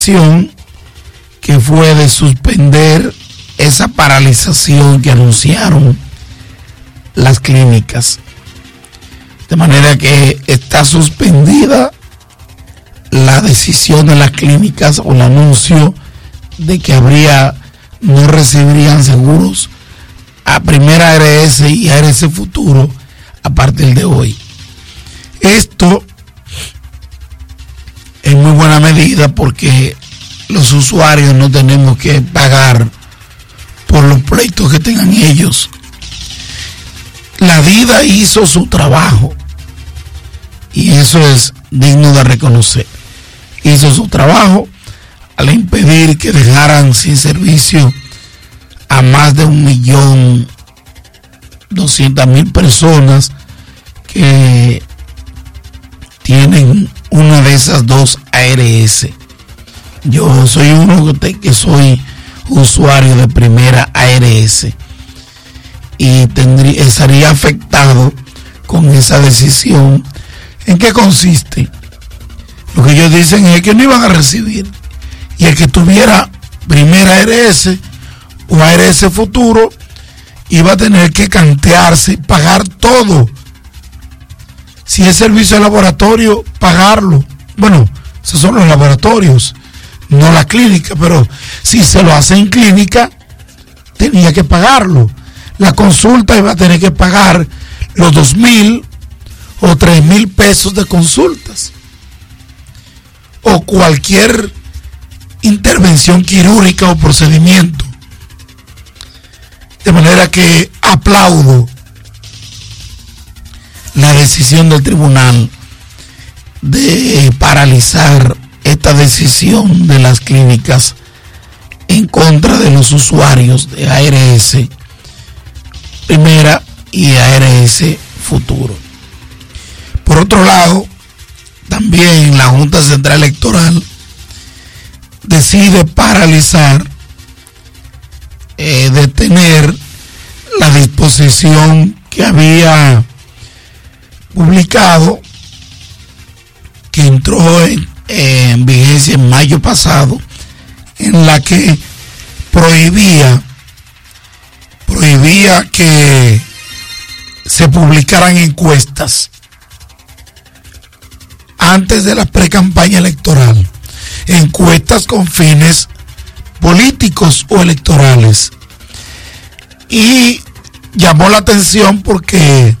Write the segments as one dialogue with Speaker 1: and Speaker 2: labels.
Speaker 1: que fue de suspender esa paralización que anunciaron las clínicas. De manera que está suspendida la decisión de las clínicas o el anuncio de que no recibirían seguros a Primera ARS y ARS Futuro a partir de hoy. Esto en muy buena medida porque los usuarios no tenemos que pagar por los pleitos que tengan ellos. La DIDA hizo su trabajo y eso es digno de reconocer. Hizo su trabajo al impedir que dejaran sin servicio a más de 1.200.000 personas que tienen una de esas dos ARS. Yo soy uno que soy usuario de Primera ARS y estaría afectado con esa decisión. ¿En qué consiste? Lo que ellos dicen es que no iban a recibir, y el que tuviera Primera ARS o ARS Futuro iba a tener que cantearse, pagar todo. Si es servicio de laboratorio, pagarlo. Bueno, esos son los laboratorios, no la clínica, pero si se lo hace en clínica, tenía que pagarlo. La consulta iba a tener que pagar los 2.000 o 3.000 pesos de consultas. O cualquier intervención quirúrgica o procedimiento. De manera que aplaudo la decisión del tribunal de paralizar esta decisión de las clínicas en contra de los usuarios de ARS Primera y ARS Futuro. Por otro lado, también la Junta Central Electoral decide paralizar, detener la disposición que había publicado, que entró en vigencia en mayo pasado, en la que prohibía que se publicaran encuestas antes de la pre-campaña electoral, encuestas con fines políticos o electorales. Y llamó la atención porque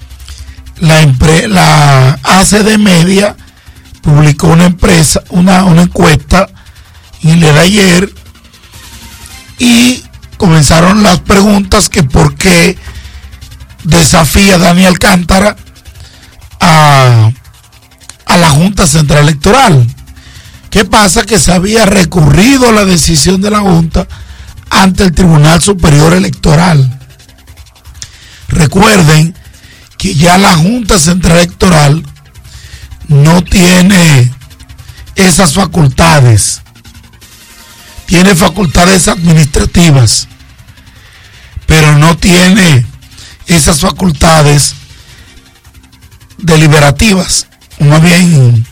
Speaker 1: la ACD Media publicó una encuesta en el día de ayer y comenzaron las preguntas que por qué desafía Dani Alcántara a la Junta Central Electoral. ¿Qué pasa? Que se había recurrido la decisión de la Junta ante el Tribunal Superior Electoral. Recuerden que ya la Junta Central Electoral no tiene esas facultades. Tiene facultades administrativas, pero no tiene esas facultades deliberativas, más bien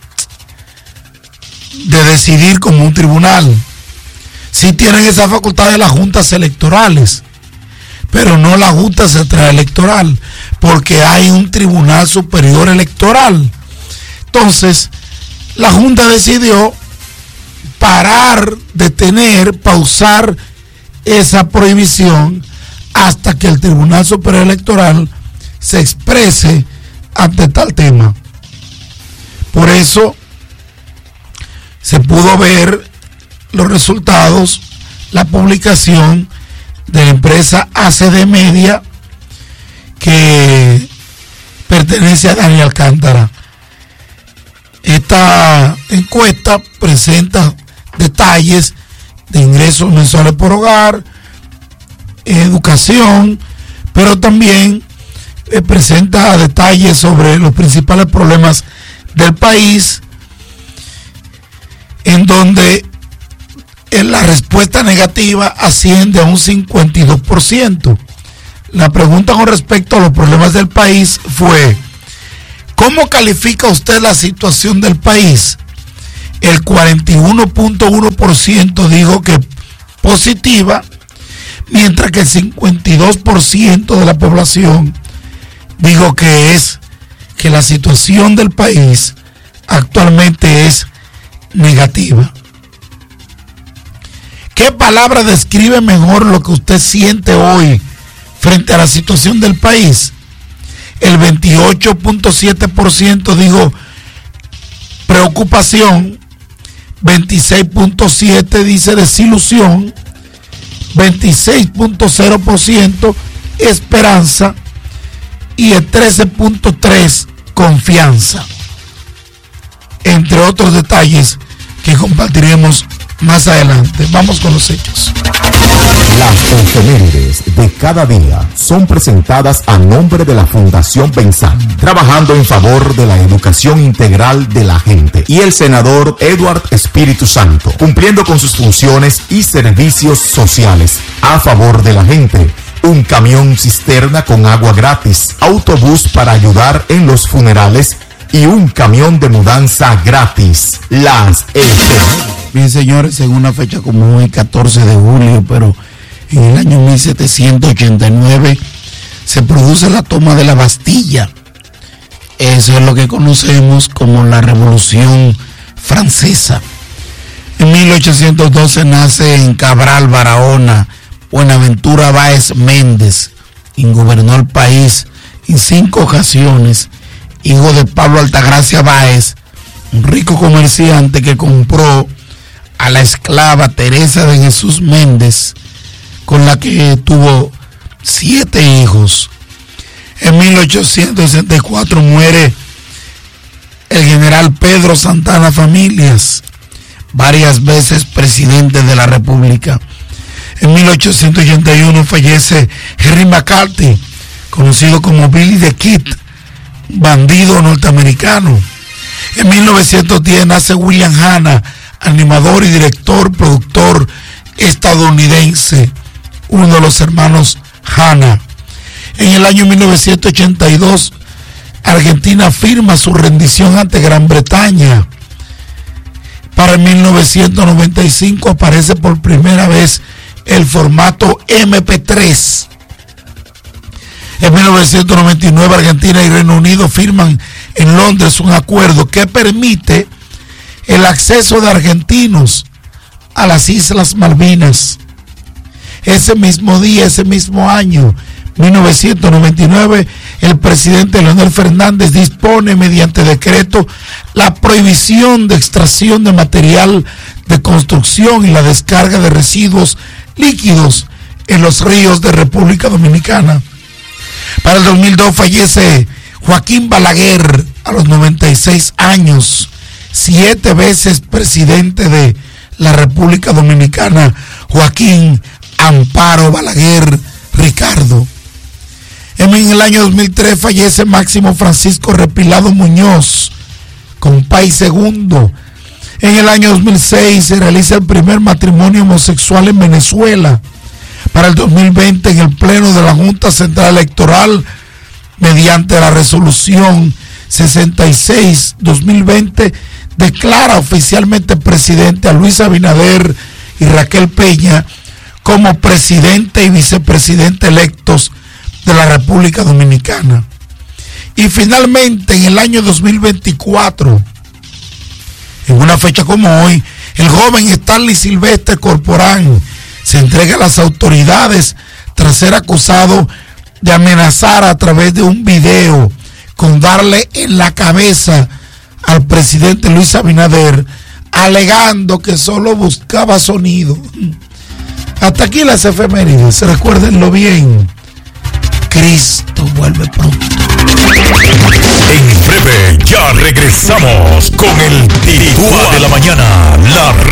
Speaker 1: de decidir como un tribunal. Sí tienen esas facultades las juntas electorales, pero no la Junta Central Electoral, porque hay un Tribunal Superior Electoral. Entonces, la Junta decidió parar, detener, pausar esa prohibición hasta que el Tribunal Superior Electoral se exprese ante tal tema. Por eso se pudo ver los resultados, la publicación de la empresa ACD Media, que pertenece a Dani Alcántara. Esta encuesta presenta detalles de ingresos mensuales por hogar, educación, pero también presenta detalles sobre los principales problemas del país, en donde la respuesta negativa asciende a un 52%. La pregunta con respecto a los problemas del país fue: ¿cómo califica usted la situación del país? el 41.1% dijo que positiva, mientras que el 52% de la población dijo que la situación del país actualmente es negativa. ¿Qué palabra describe mejor lo que usted siente hoy frente a la situación del país? El 28.7% dijo preocupación, 26.7% dice desilusión, 26.0% esperanza y el 13.3% confianza, entre otros detalles que compartiremos más adelante. Vamos con los hechos.
Speaker 2: Las efemérides de cada día son presentadas a nombre de la Fundación Pensar, trabajando en favor de la educación integral de la gente, y el senador Edward Espíritu Santo, cumpliendo con sus funciones y servicios sociales a favor de la gente. Un camión cisterna con agua gratis, autobús para ayudar en los funerales y un camión de mudanza gratis. Las efemérides.
Speaker 1: Bien, señores, en una fecha como hoy, 14 de julio, pero en el año 1789 se produce la toma de la Bastilla. Eso es lo que conocemos como la Revolución Francesa. En 1812 nace en Cabral, Barahona, Buenaventura Báez Méndez, quien gobernó el país en 5 ocasiones, hijo de Pablo Altagracia Báez, un rico comerciante que compró a la esclava Teresa de Jesús Méndez, con la que tuvo 7 hijos. En 1864 muere el general Pedro Santana Familias, varias veces presidente de la República. En 1881 fallece Henry McCarthy, conocido como Billy the Kid, bandido norteamericano. En 1910 nace William Hanna, animador y director, productor estadounidense, uno de los hermanos Hanna. En el año 1982, Argentina firma su rendición ante Gran Bretaña. Para el 1995 aparece por primera vez el formato MP3. En 1999 Argentina y Reino Unido firman en Londres un acuerdo que permite el acceso de argentinos a las Islas Malvinas. Ese mismo día, ese mismo año, 1999, el presidente Leonel Fernández dispone mediante decreto la prohibición de extracción de material de construcción y la descarga de residuos líquidos en los ríos de República Dominicana. Para el 2002 fallece Joaquín Balaguer a los 96 años, 7 veces presidente de la República Dominicana, Joaquín Amparo Balaguer Ricardo. En el año 2003 fallece Máximo Francisco Repilado Muñoz, compay segundo. En el año 2006 se realiza el primer matrimonio homosexual en Venezuela. Para el 2020, en el Pleno de la Junta Central Electoral, mediante la resolución 66-2020, declara oficialmente presidente a Luis Abinader y Raquel Peña como presidente y vicepresidente electos de la República Dominicana. Y finalmente, en el año 2024, en una fecha como hoy, el joven Stanley Silvestre Corporán se entrega a las autoridades tras ser acusado de amenazar a través de un video con darle en la cabeza al presidente Luis Abinader, alegando que solo buscaba sonido. Hasta aquí las efemérides, recuérdenlo bien. Cristo vuelve pronto.
Speaker 3: En breve ya regresamos con el Tiritúa de la Mañana, la